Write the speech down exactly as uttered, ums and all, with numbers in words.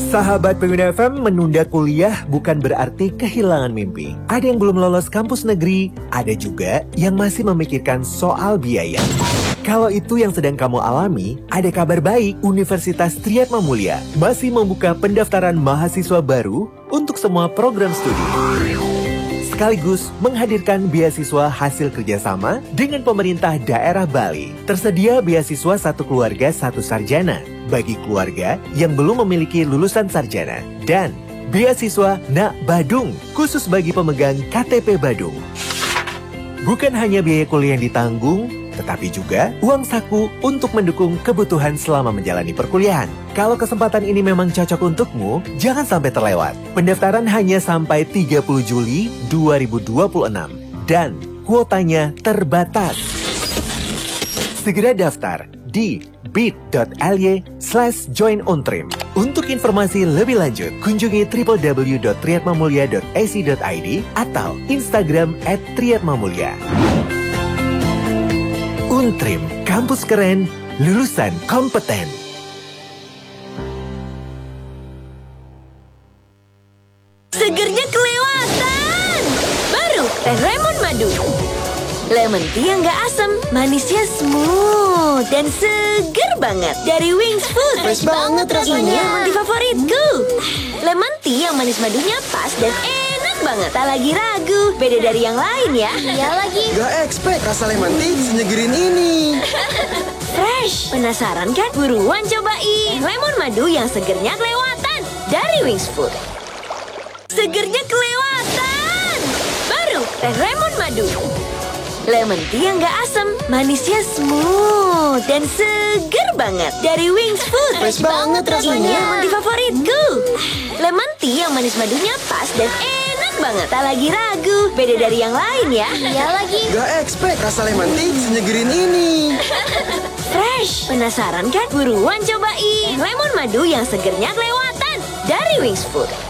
Sahabat Pengguna F M, menunda kuliah bukan berarti kehilangan mimpi. Ada yang belum lolos kampus negeri, ada juga yang masih memikirkan soal biaya. Kalau itu yang sedang kamu alami, ada kabar baik. Universitas Triyatma Mulia masih membuka pendaftaran mahasiswa baru untuk semua program studi. Sekaligus menghadirkan beasiswa hasil kerjasama dengan pemerintah daerah Bali. Tersedia beasiswa satu keluarga satu sarjana bagi keluarga yang belum memiliki lulusan sarjana. Dan beasiswa Nak Badung khusus bagi pemegang K T P Badung. Bukan hanya biaya kuliah yang ditanggung, tetapi juga uang saku untuk mendukung kebutuhan selama menjalani perkuliahan. Kalau kesempatan ini memang cocok untukmu, jangan sampai terlewat. Pendaftaran hanya sampai tiga puluh Juli dua ribu dua puluh enam dan kuotanya terbatas. Segera daftar di bit.ly slash join ontrim. Untuk informasi lebih lanjut, kunjungi w w w dot triyatmamulia dot a c dot i d atau Instagram at triyatmamulia. Untrim, kampus keren, lulusan kompeten. Segernya kelewatan. Baru teh lemon madu. Lemon tea yang gak asam, manisnya smooth dan seger banget. Dari Wings Food. Fresh banget rasanya. Ini lemon tea favoritku. Lemon tea yang manis madunya pas dan enak banget. Tak lagi ragu, beda dari yang lain ya. Iya lagi. Gak expect rasa lemon tea senyegerin ini. Fresh. Penasaran kan? Buruan cobain. Lemon madu yang segernya kelewatan. Dari Wings Food. Segernya kelewatan. Baru teh lemon madu. Lemon tea yang gak asam, manisnya smooth dan seger banget. Dari Wings Food. Fresh banget rasanya. Ini lemon tea favoritku. Lemon tea yang manis madunya pas dan enak banget. Tak lagi ragu, beda dari yang lain ya. Iya lagi. Gak expect rasa lemon tea senyegerin ini. Fresh. Penasaran kan? Buruan cobain. Lemon madu yang segernya kelewatan. Dari Wings Food.